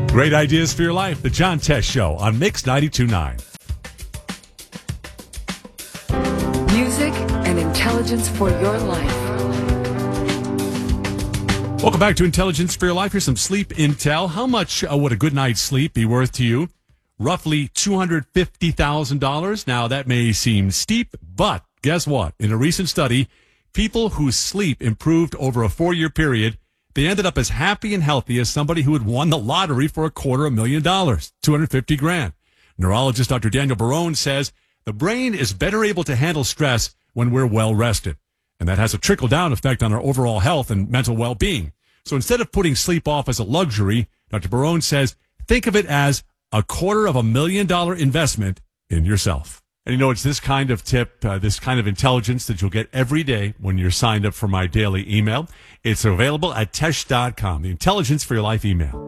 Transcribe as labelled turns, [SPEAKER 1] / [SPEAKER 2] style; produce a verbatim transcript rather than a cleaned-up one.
[SPEAKER 1] Great ideas for your life. The John Tesh Show on Mix ninety-two point nine.
[SPEAKER 2] Music and intelligence for your life.
[SPEAKER 1] Welcome back to Intelligence for Your Life. Here's some sleep intel. How much uh, would a good night's sleep be worth to you? Roughly two hundred fifty thousand dollars. Now, that may seem steep, but guess what? In a recent study, people whose sleep improved over a four-year period, they ended up as happy and healthy as somebody who had won the lottery for a quarter of a million dollars, two hundred fifty grand. Neurologist Doctor Daniel Barone says the brain is better able to handle stress when we're well rested. And that has a trickle-down effect on our overall health and mental well-being. So instead of putting sleep off as a luxury, Doctor Barone says, think of it as a quarter of a million dollar investment in yourself. And you know, it's this kind of tip, uh, this kind of intelligence that you'll get every day when you're signed up for my daily email. It's available at tesh dot com, the Intelligence for Your Life email.